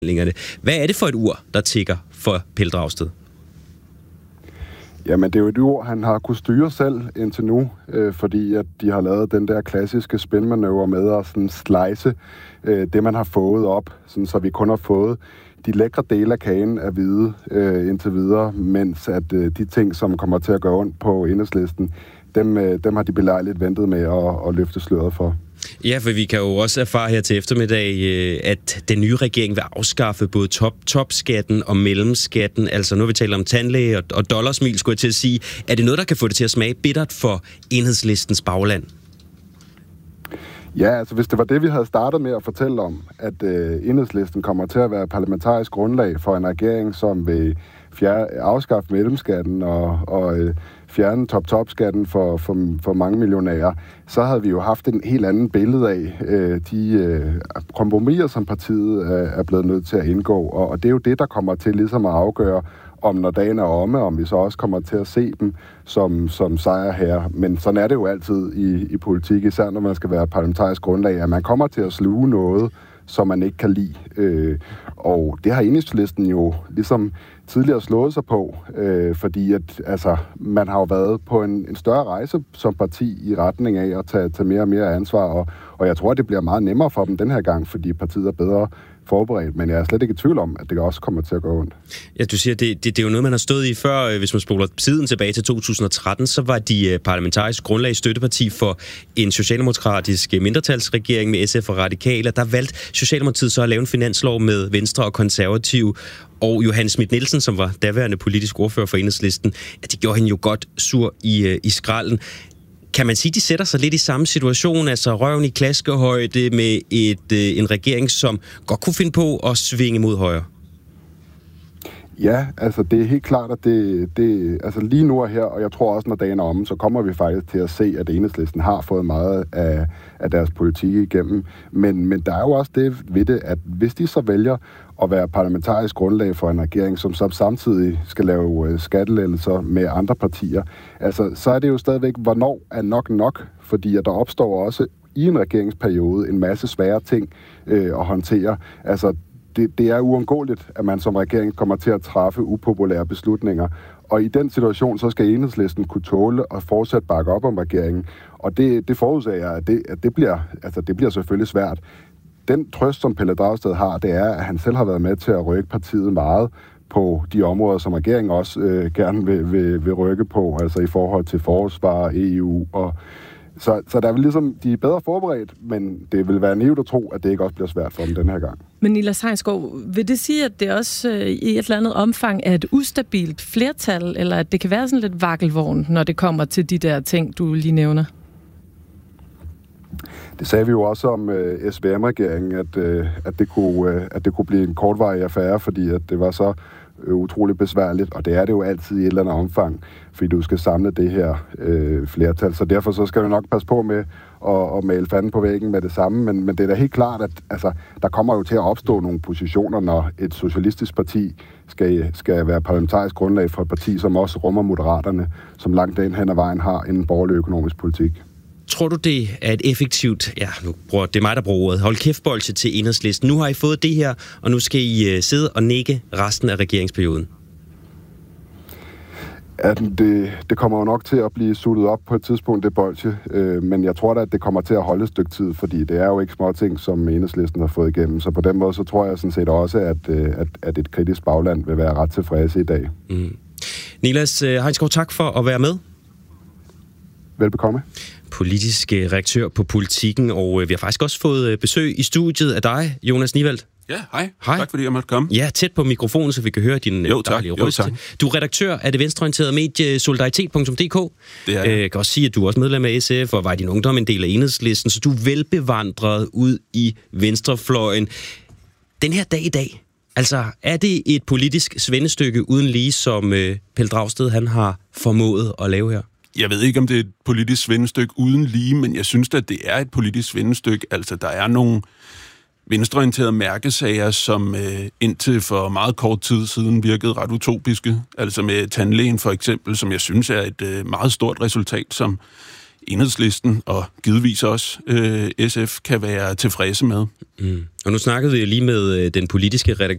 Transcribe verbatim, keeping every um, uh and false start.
Hvad er det for et ur, der tikker for Pelle Dragsted? Jamen, det er jo et ur, han har kunnet styre selv indtil nu, øh, fordi at de har lavet den der klassiske spinmanøvre med at sådan slice øh, det, man har fået op, sådan, så vi kun har fået de lækre dele af kagen af hvide øh, indtil videre, mens at øh, de ting, som kommer til at gå ondt på Enhedslisten, dem, øh, dem har de belejligt ventet med at, at løfte sløret for. Ja, for vi kan jo også erfare her til eftermiddag, at den nye regering vil afskaffe både top, topskatten og mellemskatten. Altså nu vi taler om tandlæge og, og dollarsmil, skulle jeg til at sige. Er det noget, der kan få det til at smage bittert for Enhedslistens bagland? Ja, altså hvis det var det, vi havde startet med at fortælle om, at øh, Enhedslisten kommer til at være parlamentarisk grundlag for en regering, som vil fjerde, afskaffe mellemskatten og, og øh, fjerne top-top-skatten for, for, for mange millionærer, så havde vi jo haft en helt anden billede af øh, de øh, kompromiser, som partiet øh, er blevet nødt til at indgå. Og, og det er jo det, der kommer til ligesom at afgøre, om når dagen er omme, om vi så også kommer til at se dem som, som sejrherre. Men sådan er det jo altid i, i politik, især når man skal være parlamentarisk grundlag, at man kommer til at sluge noget, som man ikke kan lide. Øh, og det har Enhedslisten jo ligesom tidligere slået sig på, øh, fordi at, altså, man har jo været på en, en større rejse som parti i retning af at tage, tage mere og mere ansvar, og, og jeg tror, det bliver meget nemmere for dem den her gang, fordi partiet er bedre forberedt, men jeg er slet ikke i tvivl om, at det også kommer til at gå ondt. Ja, du siger, det, det, det er jo noget, man har stået i før. Hvis man spoler tiden tilbage til to tusind og tretten, så var de parlamentarisk grundlag støtteparti for en socialdemokratisk mindretalsregering med S F og Radikale. Der valgte Socialdemokratiet så at lave en finanslov med Venstre og Konservative, og Johannes Schmidt-Nielsen, som var daværende politisk ordfører for Enhedslisten, at det gjorde hende jo godt sur i, i skralden. Kan man sige, de sætter sig lidt i samme situation, altså røven i klaskehøjde med et, øh, en regering, som godt kunne finde på at svinge mod højre? Ja, altså det er helt klart, at det, det altså lige nu er her, og jeg tror også, når dagen er omme, så kommer vi faktisk til at se, at Enhedslisten har fået meget af, af deres politik igennem. Men, men der er jo også det ved det, at hvis de så vælger at være parlamentarisk grundlag for en regering, som så samtidig skal lave skattelettelser med andre partier, altså så er det jo stadigvæk, hvornår er nok nok, fordi at der opstår også i en regeringsperiode en masse svære ting øh, at håndtere. Altså Det, det er uundgåeligt, at man som regering kommer til at træffe upopulære beslutninger. Og i den situation, så skal Enhedslisten kunne tåle og fortsat bakke op om regeringen. Og det, det forudsager jeg, at, det, at det, bliver, altså det bliver selvfølgelig svært. Den trøst, som Pelle Dragsted har, det er, at han selv har været med til at rykke partiet meget på de områder, som regeringen også øh, gerne vil, vil, vil rykke på, altså i forhold til forsvar, E U og Så, så der er vel ligesom, de er bedre forberedt, men det vil være naivt at tro, at det ikke også bliver svært for dem den her gang. Men Niels Hejnsgaard, vil det sige, at det også øh, i et eller andet omfang er et ustabilt flertal, eller at det kan være sådan lidt vakkelvogn, når det kommer til de der ting, du lige nævner? Det sagde vi jo også om øh, S V M-regeringen, at, øh, at, det kunne, øh, at det kunne blive en kortvarig affære, fordi at det var så utroligt besværligt, og det er det jo altid i et eller andet omfang, fordi du skal samle det her øh, flertal. Så derfor så skal du nok passe på med at, at male fanden på væggen med det samme, men, men det er da helt klart, at altså, der kommer jo til at opstå nogle positioner, når et socialistisk parti skal, skal være parlamentarisk grundlag for et parti, som også rummer Moderaterne, som langt den hen ad vejen har en borgerlig økonomisk politik. Tror du, det er et effektivt, ja, nu bruger, det er mig, der bruger ordet, hold kæft-bolsje til Enhedslisten. Nu har I fået det her, og nu skal I uh, sidde og nikke resten af regeringsperioden. Ja, det, det kommer jo nok til at blive suttet op på et tidspunkt, det bolsje, øh, men jeg tror da, at det kommer til at holde et stykke tid, fordi det er jo ikke små ting, som Enhedslisten har fået igennem. Så på den måde, så tror jeg sådan set også, at, at, at et kritisk bagland vil være ret tilfredse i dag. Mm. Niels Hejnsgaard, tak for at være med. Velbekomme. Politisk redaktør på Politikken, og vi har faktisk også fået besøg i studiet af dig, Jonas Niwald. Ja, hej. hej. Tak fordi jeg måtte komme. Ja, tæt på mikrofonen, så vi kan høre din jo, dejlige røst. Jo, tak. Du er redaktør af det venstreorienterede medie solidaritet punktum d k. Det er jeg. Jeg kan også sige, at du er også medlem af S F, og var i din ungdom en del af Enhedslisten, så du er velbevandret ud i venstrefløjen. Den her dag i dag, altså er det et politisk svendestykke uden lige, som øh, Pelle Dragsted han har formået at lave her? Jeg ved ikke, om det er et politisk svendestykke uden lige, men jeg synes, at det er et politisk svendestykke. Altså, der er nogle venstreorienterede mærkesager, som øh, indtil for meget kort tid siden virkede ret utopiske. Altså med tandlægen for eksempel, som jeg synes er et øh, meget stort resultat, som Enhedslisten og givetvis også øh, S F kan være tilfredse med. Mm. Og nu snakkede vi jo lige med øh, den politiske redaktør